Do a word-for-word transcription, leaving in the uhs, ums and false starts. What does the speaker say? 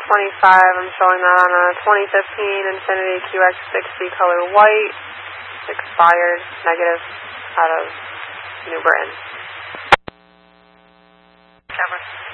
twenty-five, I'm showing that on a twenty fifteen Infiniti Q X sixty color white, expired, negative, out of New Britain. Camera.